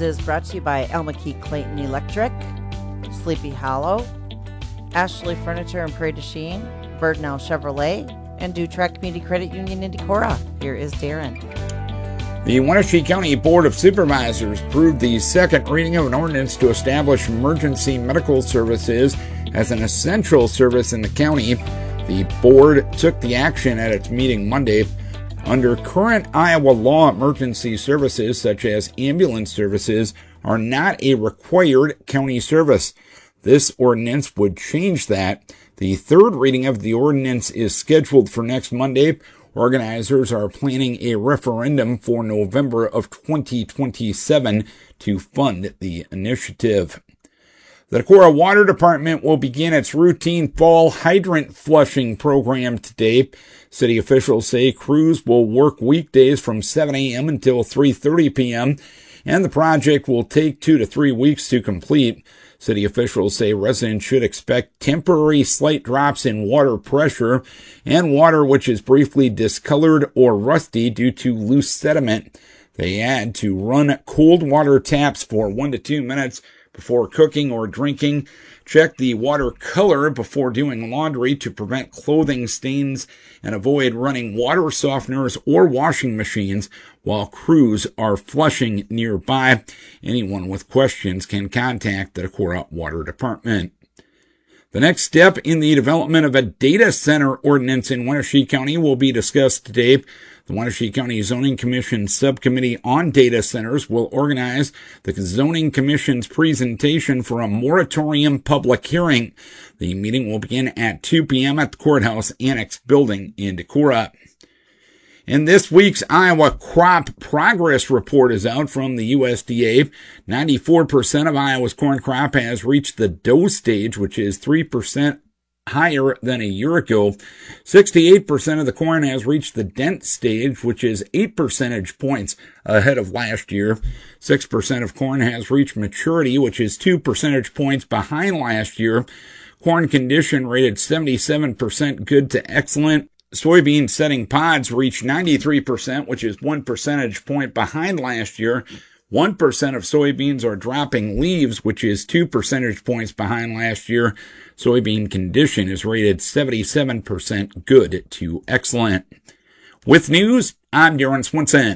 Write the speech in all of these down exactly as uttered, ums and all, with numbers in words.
is brought to you by Elmakey Clayton Electric, Sleepy Hollow, Ashley Furniture and Prairie du Chien, Birdnow Chevrolet, and Dutrack Community Credit Union in Decorah. Here is Darren. The Wenatchee County Board of Supervisors approved the second reading of an ordinance to establish emergency medical services as an essential service in the county. The board took the action at its meeting Monday. Under current Iowa law, emergency services such as ambulance services are not a required county service. This ordinance would change that. The third reading of the ordinance is scheduled for next Monday. Organizers are planning a referendum for November of twenty twenty-seven to fund the initiative. The Decorah Water Department will begin its routine fall hydrant flushing program today. City officials say crews will work weekdays from seven a.m. until three thirty p.m., and the project will take two to three weeks to complete. City officials say residents should expect temporary slight drops in water pressure and water which is briefly discolored or rusty due to loose sediment. They add to run cold water taps for one to two minutes before cooking or drinking. Check the water color before doing laundry to prevent clothing stains and avoid running water softeners or washing machines while crews are flushing nearby. Anyone with questions can contact the Decorah Water Department. The next step in the development of a data center ordinance in Wenatchee County will be discussed today. The Wenatchee County Zoning Commission Subcommittee on Data Centers will organize the Zoning Commission's presentation for a moratorium public hearing. The meeting will begin at two p.m. at the Courthouse Annex Building in Decorah. And this week's Iowa Crop Progress Report is out from the U S D A. ninety-four percent of Iowa's corn crop has reached the dough stage, which is three percent higher than a year ago. sixty-eight percent of the corn has reached the dent stage, which is eight percentage points ahead of last year. six percent of corn has reached maturity, which is two percentage points behind last year. Corn condition rated seventy-seven percent good to excellent. Soybean setting pods reached ninety-three percent, which is one percentage point behind last year. one percent of soybeans are dropping leaves, which is two percentage points behind last year. Soybean condition is rated seventy-seven percent good to excellent. With news, I'm Darren Swinson.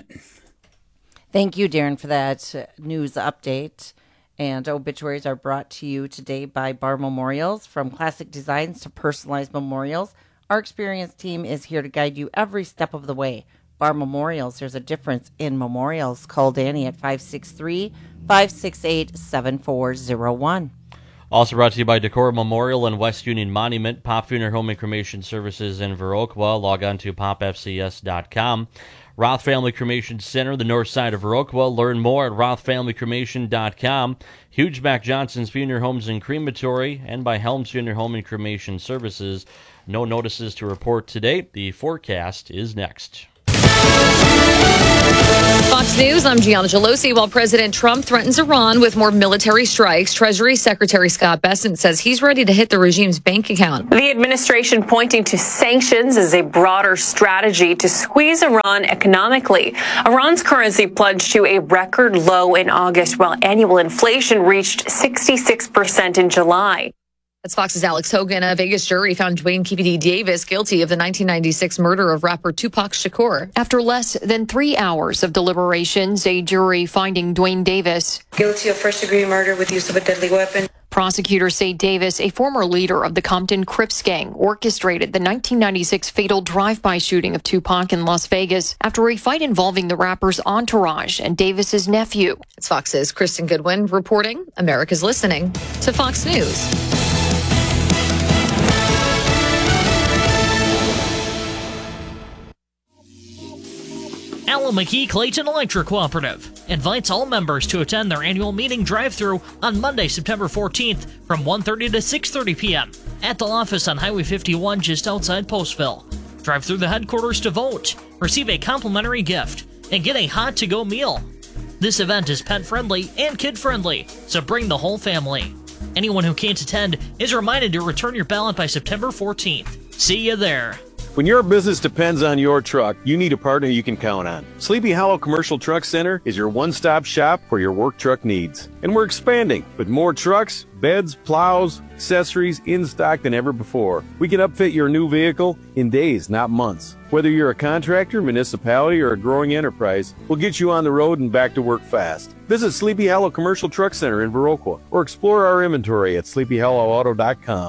Thank you, Darren, for that news update. And obituaries are brought to you today by Bar Memorials. From classic designs to personalized memorials, our experienced team is here to guide you every step of the way. Bar Memorials, there's a difference in memorials. Call Danny at five six three, five six eight, seven four zero one. Also brought to you by Decorah Memorial and West Union Monument, Pop Funeral Home and Cremation Services in Viroqua. Log on to pop f c s dot com. Roth Family Cremation Center, the north side of Viroqua. Learn more at roth family cremation dot com. Hugeback Johnson's Funeral Homes and Crematory, and by Helms Funeral Home and Cremation Services. No notices to report today. The forecast is next. Fox News, I'm Gianna Gelosi. While President Trump threatens Iran with more military strikes, Treasury Secretary Scott Bessent says he's ready to hit the regime's bank account. The administration pointing to sanctions as a broader strategy to squeeze Iran economically. Iran's currency plunged to a record low in August, while annual inflation reached sixty-six percent in July. That's Fox's Alex Hogan. A Vegas jury found Dwayne K P D Davis guilty of the nineteen ninety-six murder of rapper Tupac Shakur. After less than three hours of deliberations, a jury finding Dwayne Davis guilty of first-degree murder with use of a deadly weapon. Prosecutors say Davis, a former leader of the Compton Crips gang, orchestrated the nineteen ninety-six fatal drive-by shooting of Tupac in Las Vegas after a fight involving the rapper's entourage and Davis's nephew. It's Fox's Kristen Goodwin reporting. America's listening to Fox News. Elmakey Clayton Electric Cooperative invites all members to attend their annual meeting drive-thru on Monday, September fourteenth from one thirty to six thirty p.m. at the office on Highway fifty-one just outside Postville. Drive through the headquarters to vote, receive a complimentary gift, and get a hot to-go meal. This event is pet-friendly and kid-friendly, so bring the whole family. Anyone who can't attend is reminded to return your ballot by September fourteenth. See you there. When your business depends on your truck, you need a partner you can count on. Sleepy Hollow Commercial Truck Center is your one-stop shop for your work truck needs. And we're expanding with more trucks, beds, plows, accessories in stock than ever before. We can upfit your new vehicle in days, not months. Whether you're a contractor, municipality, or a growing enterprise, we'll get you on the road and back to work fast. Visit Sleepy Hollow Commercial Truck Center in Viroqua or explore our inventory at sleepy hollow auto dot com.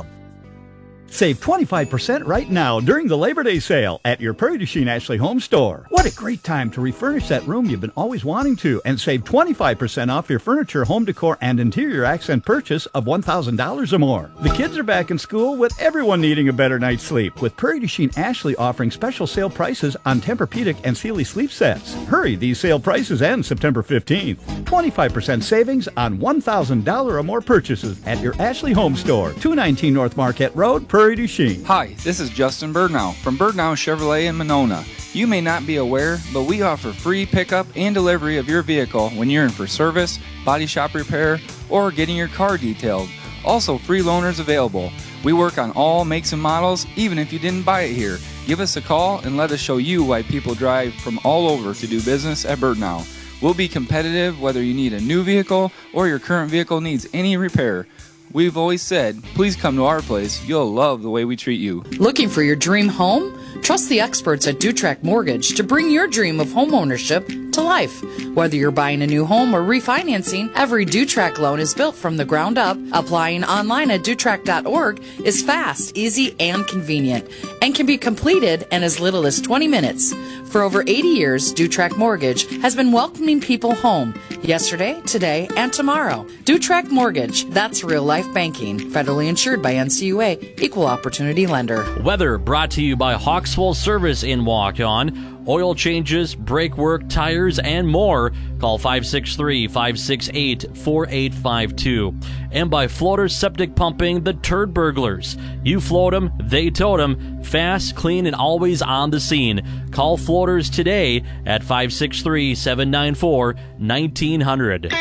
Save twenty-five percent right now during the Labor Day sale at your Prairie du Chien Ashley Home Store. What a great time to refurnish that room you've been always wanting to and save twenty-five percent off your furniture, home decor, and interior accent purchase of one thousand dollars or more. The kids are back in school with everyone needing a better night's sleep, with Prairie du Chien Ashley offering special sale prices on Tempur-Pedic and Sealy sleep sets. Hurry, these sale prices end September fifteenth. twenty-five percent savings on one thousand dollars or more purchases at your Ashley Home Store, two nineteen North Marquette Road, Prairie du Chien. Hi, this is Justin Birdnow from Birdnow Chevrolet in Monona. You may not be aware, but we offer free pickup and delivery of your vehicle when you're in for service, body shop repair, or getting your car detailed. Also, free loaners available. We work on all makes and models, even if you didn't buy it here. Give us a call and let us show you why people drive from all over to do business at Birdnow. We'll be competitive whether you need a new vehicle or your current vehicle needs any repair. We've always said, please come to our place. You'll love the way we treat you. Looking for your dream home? Trust the experts at Dutrack Mortgage to bring your dream of home ownership to life. Whether you're buying a new home or refinancing, every Dutrack loan is built from the ground up. Applying online at dutrack dot org is fast, easy, and convenient, and can be completed in as little as twenty minutes. For over eighty years, Dutrack Mortgage has been welcoming people home yesterday, today, and tomorrow. Dutrack Mortgage, that's real life banking. Federally insured by N C U A, Equal Opportunity Lender. Weather brought to you by Hawkswell Service in Waukon. Oil changes, brake work, tires, and more. Call five six three, five six eight, four eight five two. And by Floater Septic Pumping, the Turd Burglars. You float them, they tote them. Fast, clean, and always on the scene. Call Floaters today at five six three, seven nine four, one nine zero zero.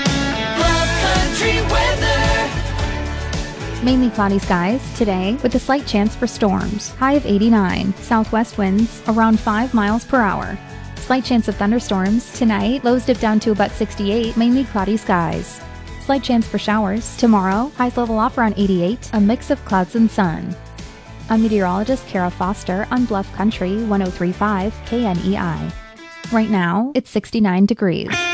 Mainly cloudy skies today with a slight chance for storms. High of eighty-nine. Southwest winds around five miles per hour. Slight chance of thunderstorms tonight. Lows dip down to about sixty-eight. Mainly cloudy skies. Slight chance for showers tomorrow. Highs level off around eighty-eight. A mix of clouds and sun. I'm meteorologist Kara Foster on Bluff Country one oh three point five K N E I. Right now, it's sixty-nine degrees.